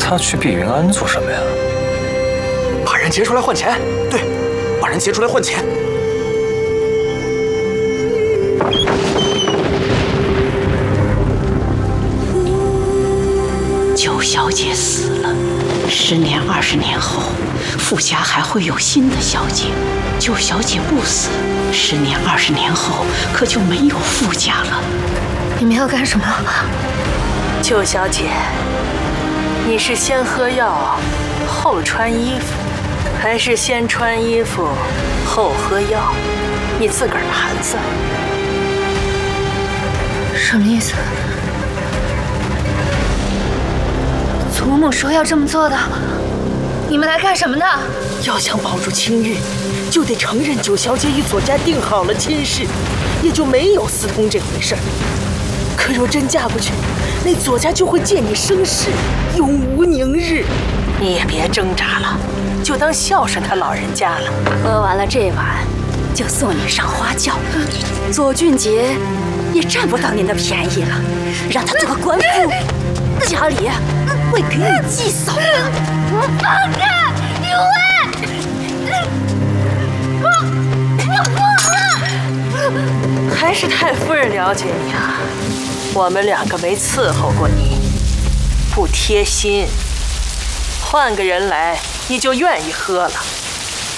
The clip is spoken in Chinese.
他去碧云庵做什么呀？ 把人劫出来换钱。对，把人劫出来换钱。 九小姐死了，10年、20年后，傅家还会有新的小姐。九小姐不死，10年、20年后，可就没有傅家了。 你们要干什么？ 九小姐，你是先喝药后穿衣服，还是先穿衣服后喝药？你自个儿盘算。 什么意思？祖母说要这么做的，你们来干什么的？ 要想保住清誉，就得承认九小姐与左家定好了亲事，也就没有私通这回事儿。可若真嫁过去，那左家就会借你生事，永无宁日。你也别挣扎了，就当孝顺他老人家了。 喝完了这碗，就送你上花轿。左俊杰也占不到您的便宜了，让他做个官夫，家里会给你祭扫的。 放开！有爱！ 还是太夫人了解你啊，我们2个没伺候过你，不贴心。换个人来，你就愿意喝了。